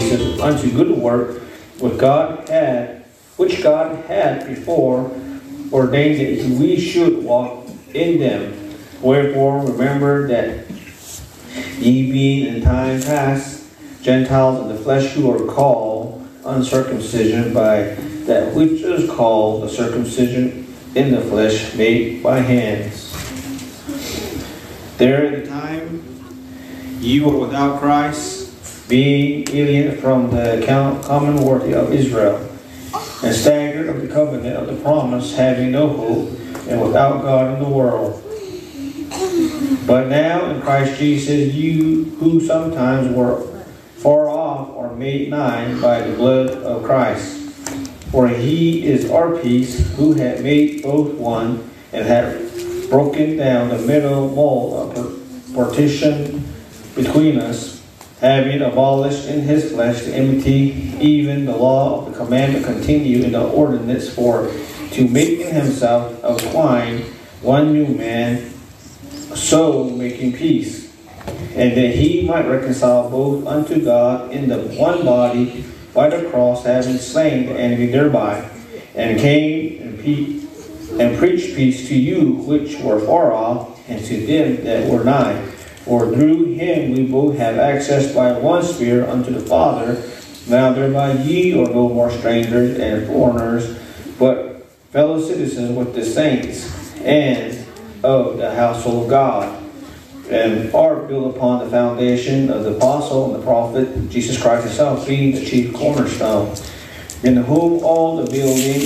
Jesus unto good work, which God had before ordained that we should walk in them. Wherefore remember that ye being in time past Gentiles in the flesh, who are called uncircumcision by that which is called the circumcision in the flesh made by hands. There at the time ye were without Christ, being alien from the commonwealth of Israel, and staggered of the covenant of the promise, having no hope, and without God in the world. But now in Christ Jesus, you who sometimes were far off are made nigh by the blood of Christ. For he is our peace, who had made both one, and had broken down the middle wall of partition between us, having abolished in his flesh the enmity, even the law of the commandment continued in the ordinance, for to make in himself of twine one new man, so making peace, and that he might reconcile both unto God in the one body by the cross, having slain the enemy thereby, and came and preached peace to you which were far off, and to them that were nigh. For through him we both have access by one Spirit unto the Father. Now thereby ye are no more strangers and foreigners, but fellow citizens with the saints, and of the household of God, and are built upon the foundation of the apostle and the prophet, Jesus Christ himself being the chief cornerstone, in whom all the building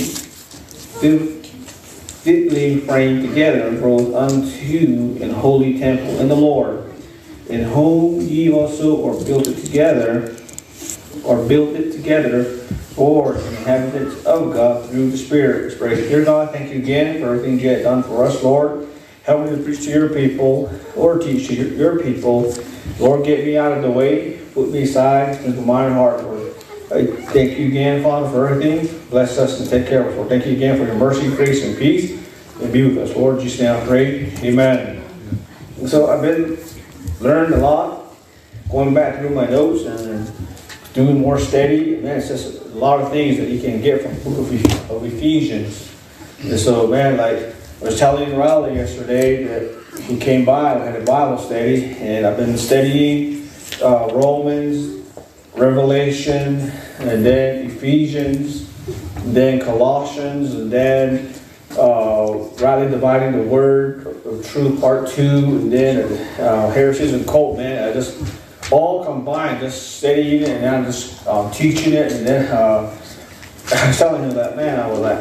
fitly framed together groweth unto an holy temple in the Lord, in whom ye also are built it together for inhabitants of God through the Spirit. Let's pray. Dear God, thank you again for everything you have done for us, Lord. Help me to preach to your people, or teach to your people. Lord, get me out of the way. Put me aside into my heart, Lord. I thank you again, Father, for everything. Bless us and take care of us, Lord. Thank you again for your mercy, grace, and peace. And be with us, Lord. Just now pray. Amen. And so I've been learned a lot, going back through my notes and doing more study. Man, it's just a lot of things that you can get from the book of Ephesians. And so, man, like I was telling Riley yesterday that he came by, I had a Bible study, and I've been studying Romans, Revelation, and then Ephesians, and then Colossians, and then Riley dividing the Word of Truth Part 2, and then Heresies and Cult, man. I just all combined, just studying it, and then I'm just teaching it, and then I was telling him that, man,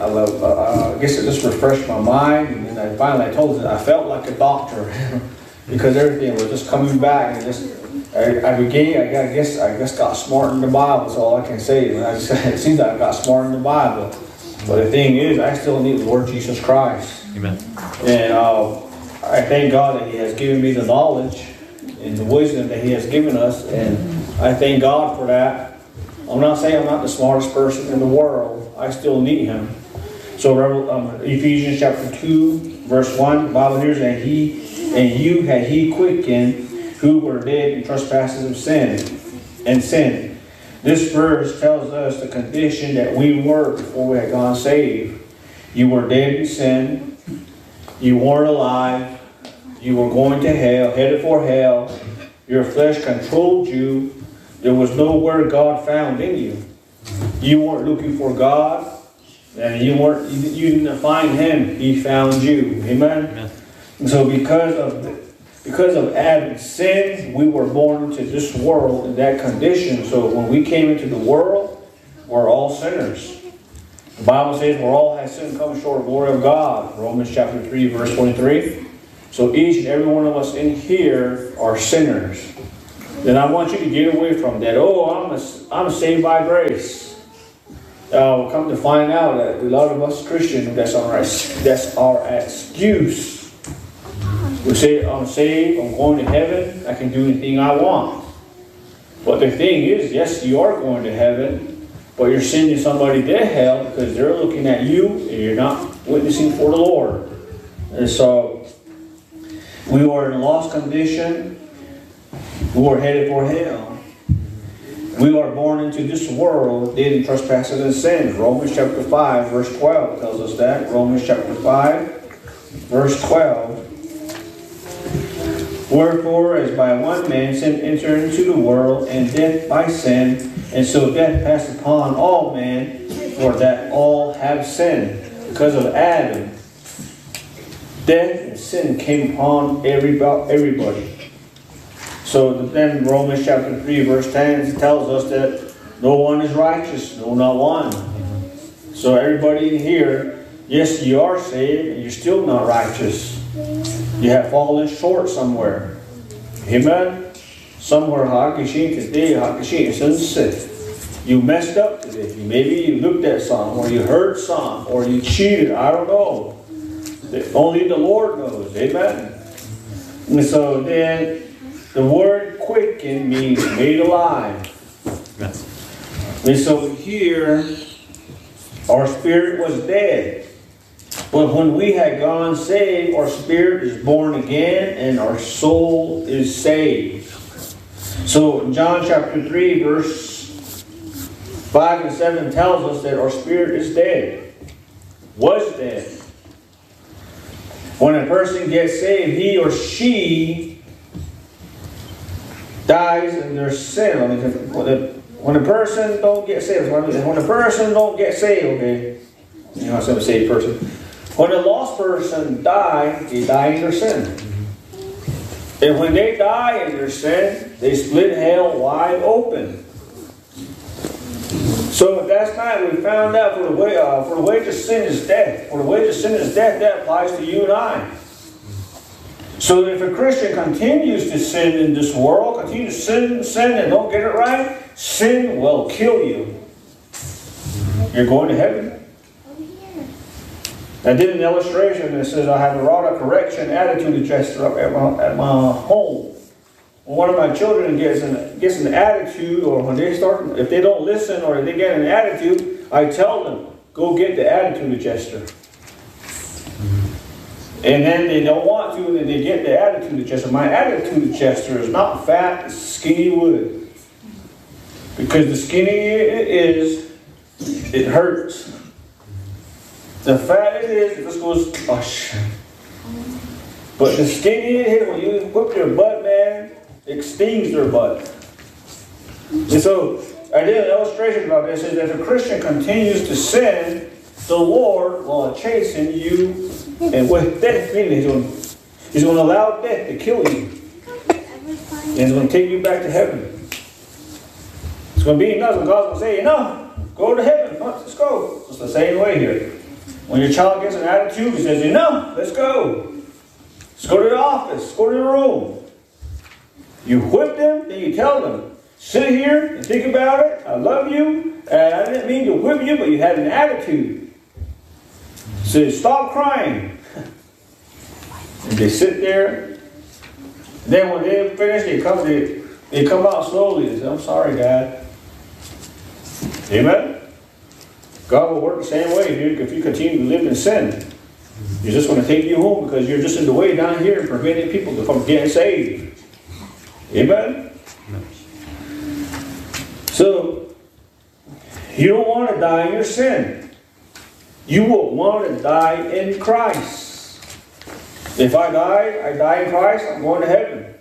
I guess it just refreshed my mind, and then I told him I felt like a doctor because everything was just coming back, and just I guess I just got smart in the Bible. That's all I can say. It seems like I got smart in the Bible, but the thing is, I still need the Lord Jesus Christ. Amen. And I thank God that He has given me the knowledge and the wisdom that He has given us, and I thank God for that. I'm not saying I'm not the smartest person in the world. I still need Him. So Ephesians chapter 2, verse 1, the Bible here says, and you had He quickened, who were dead in trespasses of sin. This verse tells us the condition that we were before we had gone saved. You were dead in sin. You weren't alive. You were going to hell, headed for hell. Your flesh controlled you. There was nowhere God found in you. You weren't looking for God, and you didn't find Him. He found you. Amen. Amen. And so because of Adam's sin, we were born into this world in that condition. So when we came into the world, we're all sinners. The Bible says we're all have sinned and come short of the glory of God. Romans chapter 3, verse 23. So each and every one of us in here are sinners. Then I want you to get away from that. Oh, I'm saved by grace. Come to find out that a lot of us Christians, that's our excuse. We say, I'm saved, I'm going to heaven, I can do anything I want. But the thing is, yes, you are going to heaven, but you're sending somebody to hell because they're looking at you and you're not witnessing for the Lord. And so, we were in a lost condition. We were headed for hell. We are born into this world dead in trespasses and sins. Romans chapter 5, verse 12 tells us that. Romans chapter 5, verse 12. Wherefore, as by one man sin entered into the world, and death by sin, and so death passed upon all men, for that all have sinned. Because of Adam, death and sin came upon everybody. So then Romans chapter 3 verse 10 tells us that no one is righteous, no, not one. So everybody in here, yes, you are saved, and you're still not righteous. You have fallen short somewhere. Amen? Somewhere, you messed up today. Maybe you looked at something, or you heard something, or you cheated. I don't know. Only the Lord knows. Amen? And so then, the word quicken means made alive. And so here, our spirit was dead. But when we had gone saved, our spirit is born again and our soul is saved. So John chapter 3 verse 5 and 7 tells us that our spirit is dead. Was dead. When a person gets saved, he or she dies in their sin. I mean, when a person don't get saved, when a person don't get saved, okay, you know, I'm a saved person. When a lost person dies, they die in their sin. And when they die in their sin, they split hell wide open. So last night we found out for the wage of sin is death. For the wage of sin is death, that applies to you and I. So if a Christian continues to sin in this world, continues to sin and don't get it right, sin will kill you. You're going to heaven. I did an illustration that says I have a rod of correction attitude adjuster up at my home. When one of my children gets an attitude, or when they start, if they don't listen or they get an attitude, I tell them, go get the attitude adjuster. And then they don't want to, and they get the attitude adjuster. My attitude adjuster is not fat, it's skinny wood. Because the skinnier it is, it hurts. The fat it is, it just goes, gosh. But the skinnier it is, when you whip their butt, man, it stings their butt. And so, I did an illustration about this, is that if a Christian continues to sin, the Lord will chasten you, and with death, He's going to allow death to kill you. And He's going to take you back to heaven. It's going to be enough when God's going to say, no, go to heaven, let's go. It's the same way here. When your child gets an attitude, he says, no, let's go. Let's go to the office, let's go to the room. You whip them, then you tell them, sit here and think about it. I love you. And I didn't mean to whip you, but you had an attitude. So stop crying. And they sit there. Then when they finish, they come out slowly and say, I'm sorry, Dad. Amen? God will work the same way, dude, if you continue to live in sin. He's just going to take you home because you're just in the way down here and preventing people from getting saved. Amen? So, you don't want to die in your sin. You will want to die in Christ. If I die in Christ, I'm going to heaven.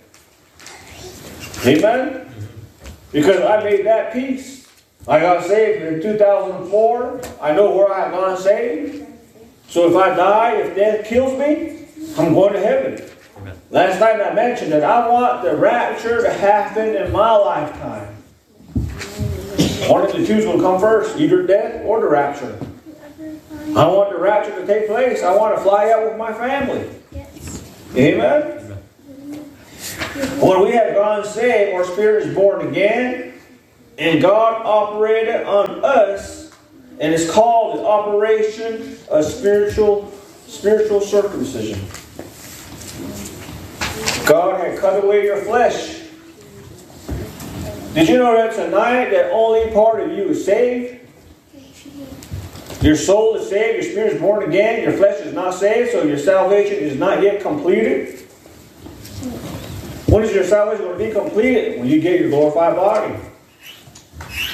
Amen? Because I made that peace. I got saved in 2004. I know where I have gone saved. So if I die, if death kills me, I'm going to heaven. Amen. Last night I mentioned that I want the rapture to happen in my lifetime. One of the two is going to come first, either death or the rapture. I want the rapture to take place. I want to fly out with my family. Amen? When we have gone saved, our spirit is born again. And God operated on us, and it's called the operation of spiritual circumcision. God had cut away your flesh. Did you know that tonight that only part of you is saved? Your soul is saved, your spirit is born again, your flesh is not saved, so your salvation is not yet completed. When is your salvation going to be completed? When you get your glorified body.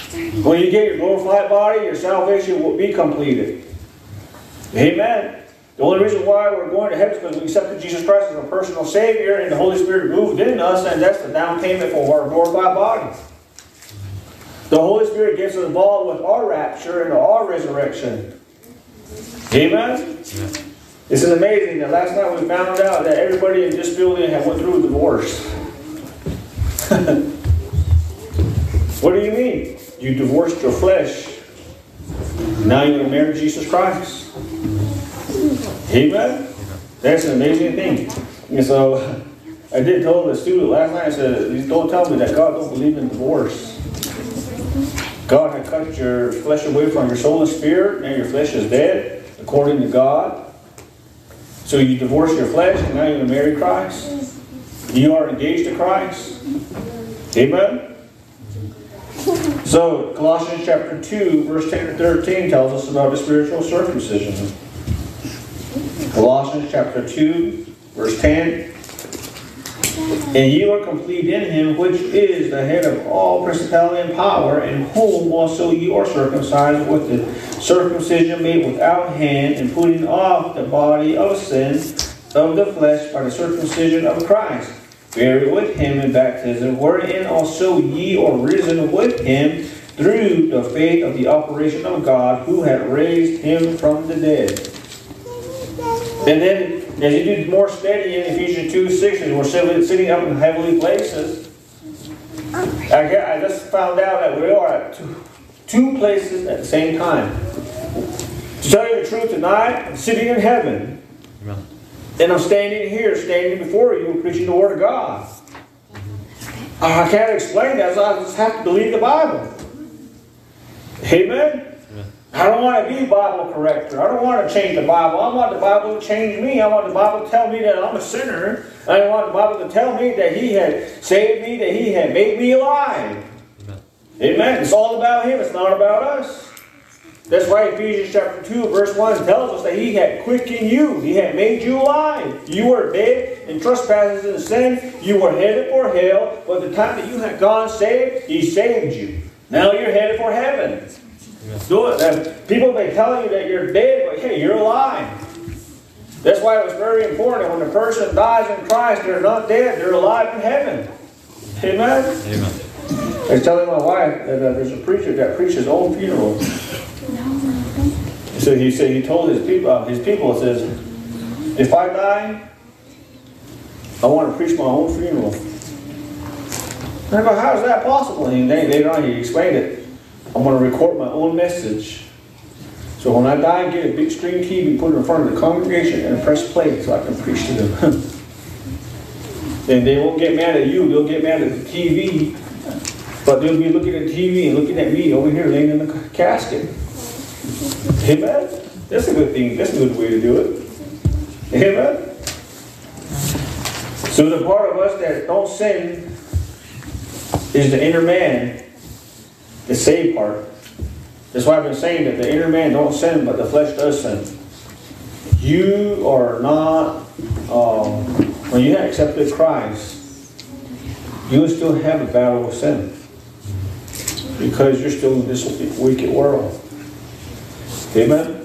When you get your glorified body, your salvation will be completed. Amen. The only reason why we're going to heaven is because we accepted Jesus Christ as our personal Savior and the Holy Spirit moved in us, and that's the down payment for our glorified body. The Holy Spirit gets us involved with our rapture and our resurrection. Amen? Yeah. This is amazing that last night we found out that everybody in this building had went through a divorce. What do you mean? You divorced your flesh. Now you're going to marry Jesus Christ. Amen? That's an amazing thing. And so I did tell the student last night, I said, don't tell me that God don't believe in divorce. God had cut your flesh away from your soul and spirit. Now your flesh is dead, according to God. So you divorce your flesh, and now you're going to marry Christ. You are engaged to Christ. Amen? So, Colossians chapter 2, verse 10 to 13 tells us about the spiritual circumcision. Colossians chapter 2, verse 10. And you are complete in him, which is the head of all principality and power, in whom also you are circumcised with the circumcision made without hand, and putting off the body of sin of the flesh by the circumcision of Christ, buried with him in baptism, wherein also ye are risen with him through the faith of the operation of God, who had raised him from the dead. And then, as you do more study in Ephesians 2:6, we're sitting up in heavenly places. I just found out that we are at two places at the same time. To tell you the truth, tonight, I'm sitting in heaven. Amen. And I'm standing here, standing before you, preaching the Word of God. I can't explain that, so I just have to believe the Bible. Amen? I don't want to be a Bible corrector. I don't want to change the Bible. I want the Bible to change me. I want the Bible to tell me that I'm a sinner. I want the Bible to tell me that He had saved me, that He had made me alive. Amen. Amen. It's all about Him. It's not about us. That's why Ephesians chapter 2, verse 1 tells us that He had quickened you. He had made you alive. You were dead in trespasses and sin. You were headed for hell. But the time that you had gone saved, He saved you. Now you're headed for heaven. Do it. People may tell you that you're dead, but hey, you're alive. That's why it was very important. When a person dies in Christ, they're not dead, they're alive in heaven. Amen? Amen. I was telling my wife that there's a preacher that preached his own funeral. So he told his people, says, if I die, I want to preach my own funeral. And I go, how is that possible? And later on he explained it. I'm going to record my own message. So when I die, get a big screen TV, put it in front of the congregation, and press play so I can preach to them. And they won't get mad at you. They'll get mad at the TV. But they'll be looking at the TV and looking at me over here laying in the casket. Amen? That's a good thing. That's a good way to do it. Amen? So the part of us that don't sin is the inner man. The saved part. That's why I've been saying that the inner man don't sin, but the flesh does sin. You are not, when you have accepted Christ, you will still have a battle with sin. Because you're still in this wicked world. Amen?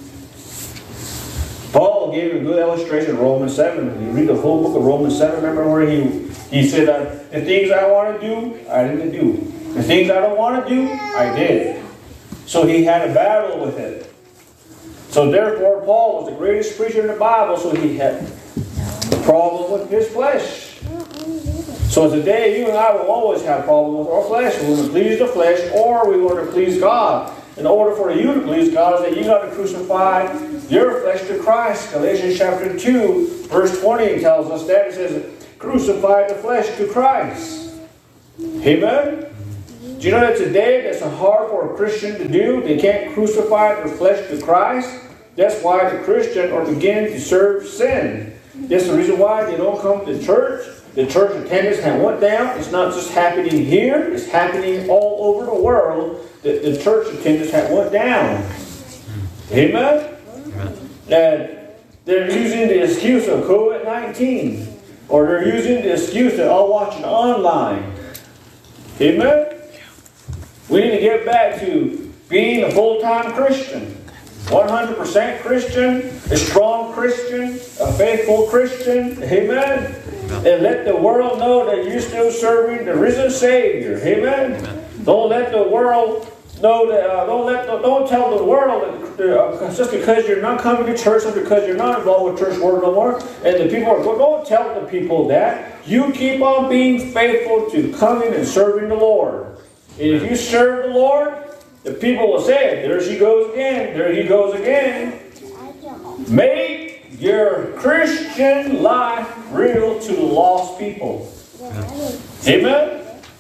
Paul gave a good illustration in Romans 7. You read the whole book of Romans 7, remember where he said, the things I want to do, I didn't do. The things I don't want to do, I did. So he had a battle with it. So therefore, Paul was the greatest preacher in the Bible, so he had a problem with his flesh. So today, you and I will always have a problem with our flesh. We're going to please the flesh, or we want to please God. In order for you to please God, is that you got to crucify your flesh to Christ. Galatians chapter 2, verse 20 tells us that. It says, crucify the flesh to Christ. Amen? Do you know that today that's hard for a Christian to do? They can't crucify their flesh to Christ. That's why the Christian are beginning to serve sin. That's the reason why they don't come to church. The church attendance has went down. It's not just happening here. It's happening all over the world. The church attendance has went down. Amen? And they're using the excuse of COVID-19. Or they're using the excuse that I'll watch it online. Amen? We need to get back to being a full-time Christian. 100% Christian, a strong Christian, a faithful Christian. Amen. And let the world know that you're still serving the risen Savior. Amen. Don't let the world know that. Don't tell the world that just because you're not coming to church or because you're not involved with church work no more, and the people are. Don't tell the people that. You keep on being faithful to coming and serving the Lord. And if you serve the Lord, the people will say, "There she goes again. There he goes again." Make your Christian life real to the lost people. Amen.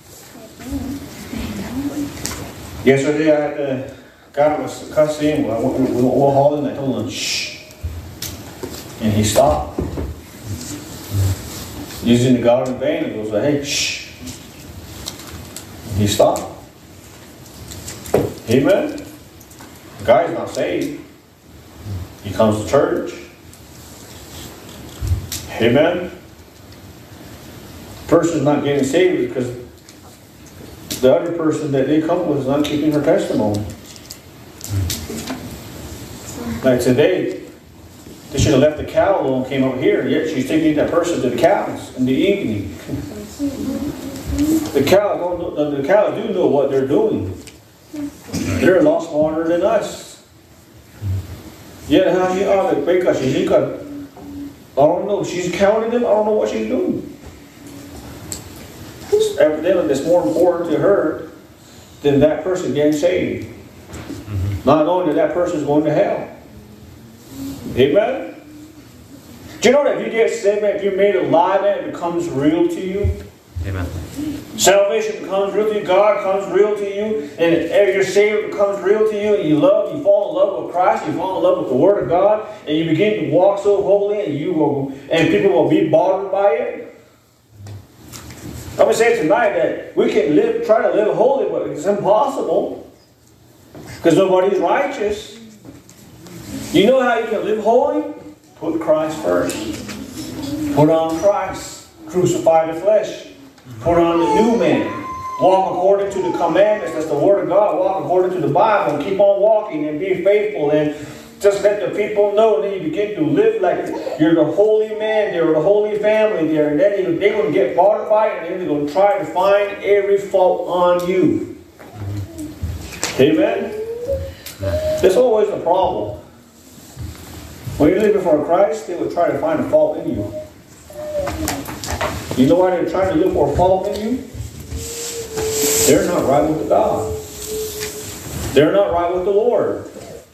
Yesterday I had God was cussing. We're hauling. I told him, "Shh," and he stopped. Using the God in vain, and goes, "Hey, shh." And he stopped. Amen. The guy's not saved. He comes to church. Amen. The person's not getting saved because the other person that they come with is not keeping her testimony. Like today, they should have left the cow alone and came up here, yet she's taking that person to the cows in the evening. The cows do know what they're doing. They're a lot smarter than us. Yet how she ought to break us. She got, I don't know, she's counting them, I don't know what she's doing. Evidently, it's more important to her than that person getting saved. Not knowing that that person is going to hell. Amen? Do you know that if you get saved, man, if you're made alive, man, it becomes real to you? Amen. Salvation becomes real to you. God comes real to you. And your Savior becomes real to you. And you fall in love with Christ. You fall in love with the Word of God. And you begin to walk so holy. And people will be bothered by it. I'm going to say tonight that we can try to live holy, but it's impossible. Because nobody's righteous. You know how you can live holy? Put Christ first. Put on Christ. Crucify the flesh. Put on the new man. Walk according to the commandments. That's the Word of God. Walk according to the Bible. And keep on walking and be faithful. And just let the people know. And then you begin to live like you're the holy man there, or the holy family there. And then they're going to get bothered by it. And then they're going to try to find every fault on you. Amen? There's always a problem. When you live before Christ, they will try to find a fault in you. You know why they're trying to look for a fault in you? They're not right with God. They're not right with the Lord.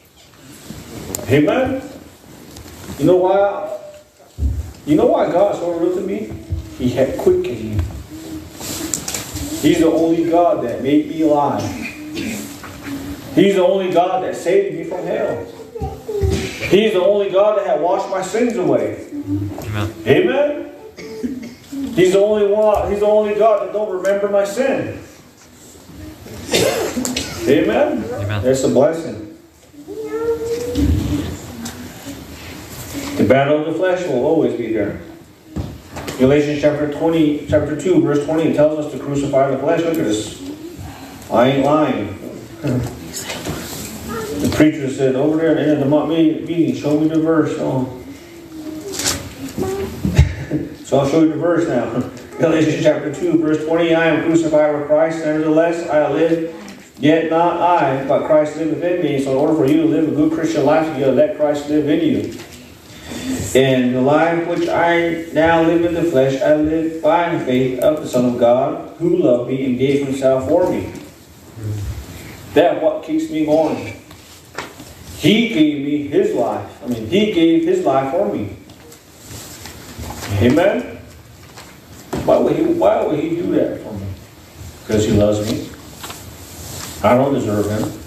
Amen? You know why? You know why God is so real to me? He had quickened me. He's the only God that made me alive. He's the only God that saved me from hell. He's the only God that had washed my sins away. Amen. Amen? He's the only one. He's the only God that don't remember my sin. Amen? Amen. That's a blessing. The battle of the flesh will always be there. Galatians chapter 2, verse 20 tells us to crucify the flesh. Look at this. I ain't lying. The preacher said over there at the end of the meeting, show me the verse. Oh. So I'll show you the verse now. Galatians chapter 2, verse 20. I am crucified with Christ, nevertheless I live, yet not I, but Christ liveth in me. So in order for you to live a good Christian life, you got to let Christ live in you. And the life which I now live in the flesh, I live by the faith of the Son of God, who loved me and gave himself for me. That's what keeps me going. He gave me his life. He gave his life for me. Amen? Why would he do that for me? Because he loves me. I don't deserve him.